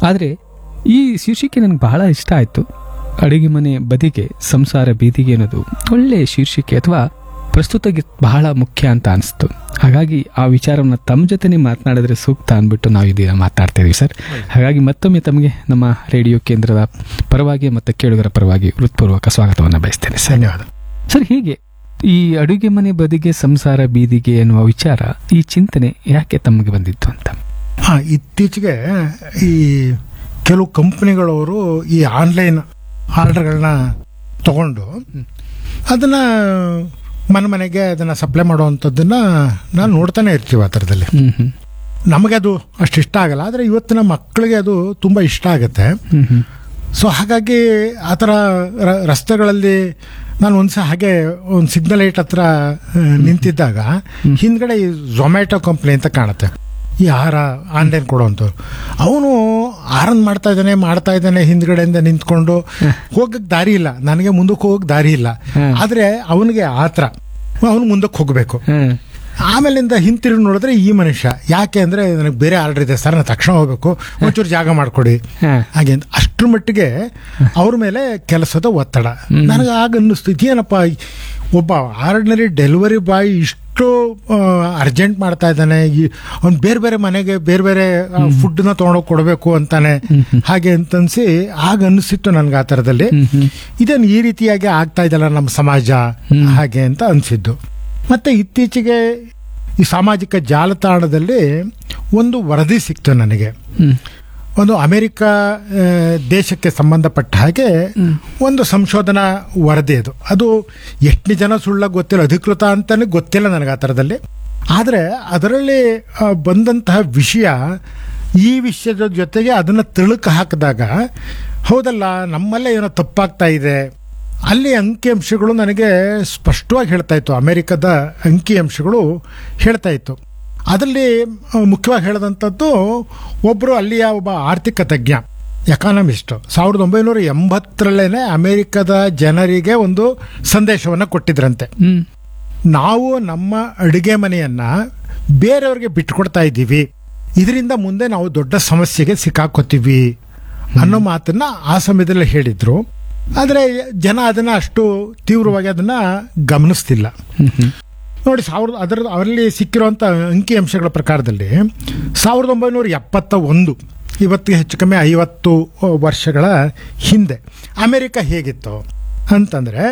ಆದರೆ ಈ ಶೀರ್ಷಿಕೆ ನನಗೆ ಬಹಳ ಇಷ್ಟ ಆಯಿತು. ಅಡುಗೆ ಮನೆ ಬದಿಗೆ ಸಂಸಾರ ಬೀದಿಗೆ ಅನ್ನೋದು ಒಳ್ಳೆಯ ಶೀರ್ಷಿಕೆ ಅಥವಾ ಪ್ರಸ್ತುತಕ್ಕೆ ಬಹಳ ಮುಖ್ಯ ಅಂತ ಅನಿಸ್ತು. ಹಾಗಾಗಿ ಆ ವಿಚಾರವನ್ನು ತಮ್ಮ ಜೊತೆನೇ ಮಾತನಾಡಿದ್ರೆ ಸೂಕ್ತ ಅಂದ್ಬಿಟ್ಟು ನಾವು ಇದೀಗ ಮಾತಾಡ್ತಾ ಇದೀವಿ ಸರ್. ಹಾಗಾಗಿ ಮತ್ತೊಮ್ಮೆ ತಮಗೆ ನಮ್ಮ ರೇಡಿಯೋ ಕೇಂದ್ರದ ಪರವಾಗಿ ಮತ್ತು ಕೇಳುಗರ ಪರವಾಗಿ ಹೃತ್ಪೂರ್ವಕ ಸ್ವಾಗತವನ್ನು ಬಯಸ್ತೇನೆ. ಧನ್ಯವಾದ ಸರ್, ಹೀಗೆ ಈ ಅಡುಗೆ ಮನೆ ಬದಿಗೆ ಸಂಸಾರ ಬೀದಿಗೆ ಎನ್ನುವ ವಿಚಾರ, ಈ ಚಿಂತನೆ ಯಾಕೆ ತಮಗೆ ಬಂದಿತ್ತು ಅಂತ? ಇತ್ತೀಚೆಗೆ ಈ ಕೆಲವು ಕಂಪನಿಗಳವರು ಈ ಆನ್ಲೈನ್ ಆರ್ಡರ್ಗಳನ್ನ ತಗೊಂಡು ಅದನ್ನ ಮನೆಗೆ ಅದನ್ನ ಸಪ್ಲೈ ಮಾಡುವಂಥದ್ದನ್ನ ನಾನು ನೋಡ್ತಾನೆ ಇರ್ತೀವಿ. ಆ ಥರದಲ್ಲಿ ನಮಗೆ ಅದು ಅಷ್ಟು ಇಷ್ಟ ಆಗಲ್ಲ, ಆದರೆ ಇವತ್ತಿನ ಮಕ್ಕಳಿಗೆ ಅದು ತುಂಬ ಇಷ್ಟ ಆಗುತ್ತೆ. ಸೊ ಹಾಗಾಗಿ ಆ ಥರ ರಸ್ತೆಗಳಲ್ಲಿ ನಾನು ಒಂದ್ಸಲ ಹಾಗೆ ಒಂದು ಸಿಗ್ನಲ್ ಲೈಟ್ ಹತ್ರ ನಿಂತಿದ್ದಾಗ ಹಿಂದ್ಗಡೆ ಈ ಝೊಮ್ಯಾಟೊ ಕಂಪ್ನಿ ಅಂತ ಕಾಣುತ್ತೆ, ಈ ಆಹಾರ ಆನ್ಲೈನ್ ಕೊಡುವಂಥವ್ರು. ಅವನು ಆರನ್ ಮಾಡ್ತಾ ಇದ್ದಾನೆ ಹಿಂದ್ಗಡೆಯಿಂದ ನಿಂತ್ಕೊಂಡು. ಹೋಗಕ್ಕೆ ದಾರಿ ಇಲ್ಲ, ನನಗೆ ಮುಂದಕ್ಕೆ ಹೋಗಕ್ಕೆ ದಾರಿ ಇಲ್ಲ, ಆದ್ರೆ ಅವನಿಗೆ ಆತರ ಅವನು ಮುಂದಕ್ಕೆ ಹೋಗ್ಬೇಕು. ಆಮೇಲಿಂದ ಹಿಂತಿರುಗಿ ನೋಡಿದ್ರೆ ಈ ಮನುಷ್ಯ ಯಾಕೆ ಅಂದ್ರೆ ನನಗೆ ಬೇರೆ ಆರ್ಡರ್ ಇದೆ ಸರ್, ನಾನು ತಕ್ಷಣ ಹೋಗ್ಬೇಕು, ಒಂಚೂರು ಜಾಗ ಮಾಡ್ಕೊಡಿ ಹಾಗೆ ಅಂತ. ಅಷ್ಟ್ರ ಮಟ್ಟಿಗೆ ಅವ್ರ ಮೇಲೆ ಕೆಲಸದ ಒತ್ತಡ. ನನಗೆ ಆಗ ಅನ್ನಿಸ್ತು, ಇದೇನಪ್ಪ ಒಬ್ಬ ಆರ್ಡಿನರಿ ಡೆಲಿವರಿ ಬಾಯ್ ಇಷ್ಟು ಅರ್ಜೆಂಟ್ ಮಾಡ್ತಾ ಇದ್ದಾನೆ, ಅವ್ನು ಬೇರೆ ಬೇರೆ ಮನೆಗೆ ಬೇರೆ ಬೇರೆ ಫುಡ್ನ ತೊಗೊಂಡೋಗಿ ಕೊಡಬೇಕು ಅಂತಾನೆ ಹಾಗೆ ಅಂತನ್ಸಿ ಆಗ ಅನಿಸಿತ್ತು ನನ್ಗೆ. ಆ ಥರದಲ್ಲಿ ಇದೇನು ಈ ರೀತಿಯಾಗಿ ಆಗ್ತಾ ಇದಲ್ಲ ನಮ್ಮ ಸಮಾಜ ಹಾಗೆ ಅಂತ ಅನಿಸಿದ್ದು. ಮತ್ತೆ ಇತ್ತೀಚೆಗೆ ಈ ಸಾಮಾಜಿಕ ಜಾಲತಾಣದಲ್ಲಿ ಒಂದು ವರದಿ ಸಿಕ್ತು ನನಗೆ. ಒಂದು ಅಮೆರಿಕ ದೇಶಕ್ಕೆ ಸಂಬಂಧಪಟ್ಟ ಹಾಗೆ ಒಂದು ಸಂಶೋಧನಾ ವರದಿ. ಅದು ಎಷ್ಟು ಜನ ಸುಳ್ಳ ಗೊತ್ತಿಲ್ಲ, ಅಧಿಕೃತ ಅಂತಾನೆ ಗೊತ್ತಿಲ್ಲ ನನಗೆ ಆ ಥರದಲ್ಲಿ. ಆದರೆ ಅದರಲ್ಲಿ ಬಂದಂತಹ ವಿಷಯ, ಈ ವಿಷಯದ ಜೊತೆಗೆ ಅದನ್ನು ತಿಳುಕು ಹಾಕಿದಾಗ ಹೌದಲ್ಲ ನಮ್ಮಲ್ಲೇ ಏನೋ ತಪ್ಪಾಗ್ತಾ ಇದೆ. ಅಲ್ಲಿ ಅಂಕಿಅಂಶಗಳು ನನಗೆ ಸ್ಪಷ್ಟವಾಗಿ ಹೇಳ್ತಾ ಇತ್ತು, ಅಮೆರಿಕದ ಅಂಕಿಅಂಶಗಳು ಹೇಳ್ತಾ ಇತ್ತು. ಅದರಲ್ಲಿ ಮುಖ್ಯವಾಗಿ ಹೇಳಿದಂಥದ್ದು, ಒಬ್ಬರು ಅಲ್ಲಿಯ ಒಬ್ಬ ಆರ್ಥಿಕ ತಜ್ಞ ಎಕಾನಮಿಸ್ಟ್ 1980ರಲ್ಲೇನೆ ಅಮೆರಿಕದ ಜನರಿಗೆ ಒಂದು ಸಂದೇಶವನ್ನು ಕೊಟ್ಟಿದ್ರಂತೆ. ನಾವು ನಮ್ಮ ಅಡುಗೆ ಮನೆಯನ್ನ ಬೇರೆಯವ್ರಿಗೆ ಬಿಟ್ಕೊಡ್ತಾ ಇದ್ದೀವಿ, ಇದರಿಂದ ಮುಂದೆ ನಾವು ದೊಡ್ಡ ಸಮಸ್ಯೆಗೆ ಸಿಕ್ಕಾಕೋತೀವಿ ಅನ್ನೋ ಮಾತನ್ನ ಆ ಸಮಯದಲ್ಲಿ ಹೇಳಿದ್ರು. ಆದರೆ ಜನ ಅದನ್ನ ಅಷ್ಟು ತೀವ್ರವಾಗಿ ಅದನ್ನ ಗಮನಿಸ್ತಿಲ್ಲ. ನೋಡಿ, ಅವರಲ್ಲಿ ಸಿಕ್ಕಿರುವಂಥ ಅಂಕಿಅಂಶಗಳ ಪ್ರಕಾರದಲ್ಲಿ 1971, ಇವತ್ತಿಗೆ ಹೆಚ್ಚು ಕಮ್ಮಿ 50 ವರ್ಷಗಳ ಹಿಂದೆ ಅಮೆರಿಕ ಹೇಗಿತ್ತು ಅಂತಂದ್ರೆ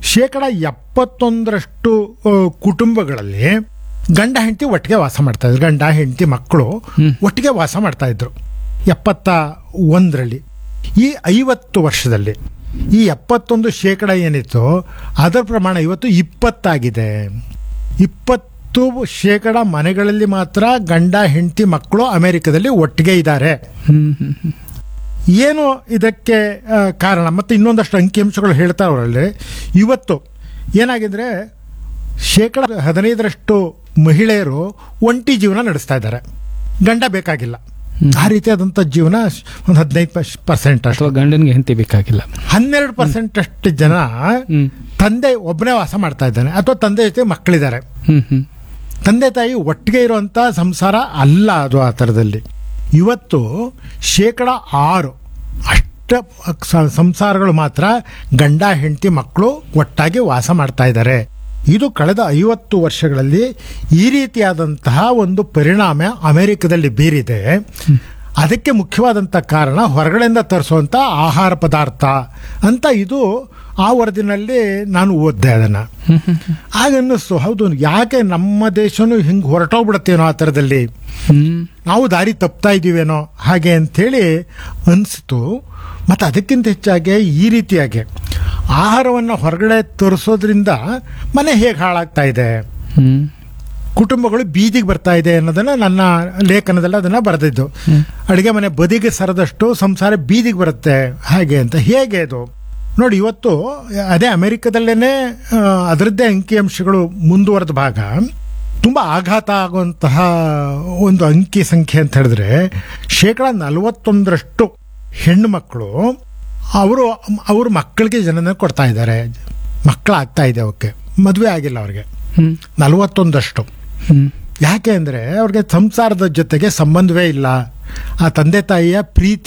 71% ಕುಟುಂಬಗಳಲ್ಲಿ ಗಂಡ ಹೆಂಡತಿ ಒಟ್ಟಿಗೆ ವಾಸ ಮಾಡ್ತಾ ಇದ್ರು. ಗಂಡ ಹೆಂಡತಿ ಮಕ್ಕಳು ಒಟ್ಟಿಗೆ ವಾಸ ಮಾಡ್ತಾ ಇದ್ರು 71ರಲ್ಲಿ. ಈ 50 ವರ್ಷದಲ್ಲಿ ಈ 71% ಏನಿತ್ತು ಅದರ ಪ್ರಮಾಣ ಇವತ್ತು 20 ಆಗಿದೆ. 20% ಮನೆಗಳಲ್ಲಿ ಮಾತ್ರ ಗಂಡ ಹೆಂಡತಿ ಮಕ್ಕಳು ಅಮೆರಿಕದಲ್ಲಿ ಒಟ್ಟಿಗೆ ಇದ್ದಾರೆ. ಏನು ಇದಕ್ಕೆ ಕಾರಣ? ಮತ್ತೆ ಇನ್ನೊಂದಷ್ಟು ಅಂಕಿಅಂಶಗಳು ಹೇಳ್ತಾ ಅವರಲ್ಲಿ ಇವತ್ತು ಏನಾಗಿದ್ರೆ 15% ಮಹಿಳೆಯರು ಒಂಟಿ ಜೀವನ ನಡೆಸ್ತಾ ಇದ್ದಾರೆ, ಗಂಡ ಬೇಕಾಗಿಲ್ಲ. ಆ ರೀತಿಯಾದಂಥ ಜೀವನ ಒಂದು 15% ಅಥವಾ ಗಂಡನಿಗೆ ಹೆಂಡತಿ ಬೇಕಾಗಿಲ್ಲ. 12% ಅಷ್ಟು ಜನ ತಂದೆ ಒಬ್ಬನೇ ವಾಸ ಮಾಡ್ತಾ ಇದ್ದಾನೆ, ಅಥವಾ ತಂದೆ ಜೊತೆ ಮಕ್ಕಳಿದ್ದಾರೆ. ತಂದೆ ತಾಯಿ ಒಟ್ಟಿಗೆ ಇರುವಂತ ಸಂಸಾರ ಅಲ್ಲ ಅದು. ಆ ಥರದಲ್ಲಿ ಇವತ್ತು 6% ಅಷ್ಟ ಸಂಸಾರಗಳು ಮಾತ್ರ ಗಂಡ ಹೆಂಡತಿ ಮಕ್ಕಳು ಒಟ್ಟಾಗಿ ವಾಸ ಮಾಡ್ತಾ ಇದ್ದಾರೆ. ಇದು ಕಳೆದ 50 ವರ್ಷಗಳಲ್ಲಿ ಈ ರೀತಿಯಾದಂತಹ ಒಂದು ಪರಿಣಾಮ ಅಮೆರಿಕದಲ್ಲಿ ಬೀರಿದೆ. ಅದಕ್ಕೆ ಮುಖ್ಯವಾದಂಥ ಕಾರಣ ಹೊರಗಡೆಯಿಂದ ತರಿಸುವಂಥ ಆಹಾರ ಪದಾರ್ಥ ಅಂತ ಇದು ಆ ವರದಿನಲ್ಲಿ ನಾನು ಓದಿದೆ. ಅದನ್ನು ಆಗ ಅನ್ನಿಸ್ತು, ಹೌದು ಯಾಕೆ ನಮ್ಮ ದೇಶನೂ ಹಿಂಗೆ ಹೊರಟೋಗ್ಬಿಡುತ್ತೇನೋ ಆ ಥರದಲ್ಲಿ, ನಾವು ದಾರಿ ತಪ್ತಾ ಇದ್ದೀವೇನೋ ಹಾಗೆ ಅಂಥೇಳಿ ಅನಿಸ್ತು. ಮತ್ತು ಅದಕ್ಕಿಂತ ಹೆಚ್ಚಾಗಿ ಈ ರೀತಿಯಾಗಿ ಆಹಾರವನ್ನು ಹೊರಗಡೆ ತರಿಸೋದ್ರಿಂದ ಮನೆ ಹೇಗೆ ಹಾಳಾಗ್ತಾ ಇದೆ, ಕುಟುಂಬಗಳು ಬೀದಿಗೆ ಬರ್ತಾ ಇದೆ ಅನ್ನೋದನ್ನ ನನ್ನ ಲೇಖನದಲ್ಲಿ ಅದನ್ನ ಬರೆದಿದ್ದು. ಅಡುಗೆ ಮನೆ ಬದಿಗೆ ಸರದಷ್ಟು ಸಂಸಾರ ಬೀದಿಗೆ ಬರುತ್ತೆ ಹಾಗೆ ಅಂತ. ಹೇಗೆ ಅದು ನೋಡಿ, ಇವತ್ತು ಅದೇ ಅಮೆರಿಕದಲ್ಲೇನೆ ಅದರದ್ದೇ ಅಂಕಿಅಂಶಗಳು ಮುಂದುವರೆದ ಭಾಗ ತುಂಬಾ ಆಘಾತ ಆಗುವಂತಹ ಒಂದು ಅಂಕಿ ಸಂಖ್ಯೆ ಅಂತ ಹೇಳಿದ್ರೆ 41% ಹೆಣ್ಣು ಮಕ್ಕಳು ಅವರು ಮಕ್ಕಳಿಗೆ ಜನನ ಕೊಡ್ತಾ ಇದ್ದಾರೆ, ಮಕ್ಕಳಾಗ್ತಾ ಇದೆ, ಅವಕ್ಕೆ ಮದುವೆ ಆಗಿಲ್ಲ ಅವ್ರಿಗೆ 41%. ಯಾಕೆ ಅಂದ್ರೆ ಅವ್ರಿಗೆ ಸಂಸಾರದ ಜೊತೆಗೆ ಸಂಬಂಧವೇ ಇಲ್ಲ, ಆ ತಂದೆ ತಾಯಿಯ ಪ್ರೀತಿ